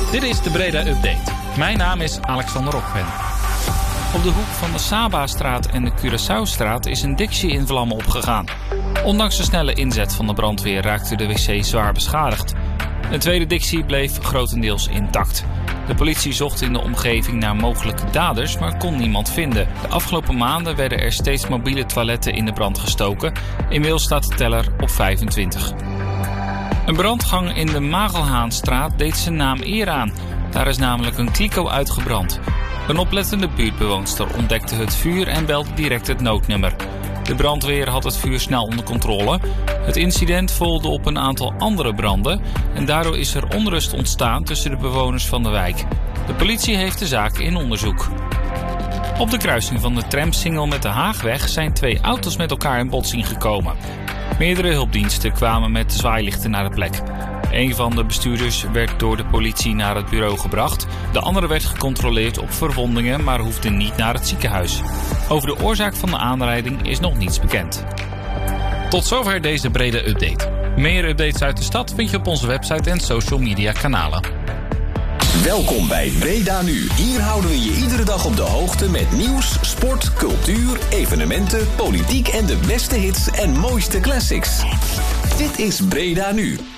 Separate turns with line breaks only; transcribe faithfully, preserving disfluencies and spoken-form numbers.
Dit is de Breda Update. Mijn naam is Alexander Rokven. Op de hoek van de Saba-straat en de Curaçaostraat is een Dixie in vlammen opgegaan. Ondanks de snelle inzet van de brandweer raakte de wc zwaar beschadigd. Een tweede Dixie bleef grotendeels intact. De politie zocht in de omgeving naar mogelijke daders, maar kon niemand vinden. De afgelopen maanden werden er steeds mobiele toiletten in de brand gestoken. Inmiddels staat de teller op vijfentwintig. Een brandgang in de Magelhaanstraat deed zijn naam eer aan. Daar is namelijk een kliko uitgebrand. Een oplettende buurtbewoonster ontdekte het vuur en belde direct het noodnummer. De brandweer had het vuur snel onder controle. Het incident volgde op een aantal andere branden en daardoor is er onrust ontstaan tussen de bewoners van de wijk. De politie heeft de zaak in onderzoek. Op de kruising van de tramsingel met de Haagweg zijn twee auto's met elkaar in botsing gekomen. Meerdere hulpdiensten kwamen met zwaailichten naar de plek. Een van de bestuurders werd door de politie naar het bureau gebracht. De andere werd gecontroleerd op verwondingen, maar hoefde niet naar het ziekenhuis. Over de oorzaak van de aanrijding is nog niets bekend.
Tot zover deze brede update. Meer updates uit de stad vind je op onze website en social media kanalen.
Welkom bij Breda Nu. Hier houden we je iedere dag op de hoogte met nieuws, sport, cultuur, evenementen, politiek en de beste hits en mooiste classics. Dit is Breda Nu.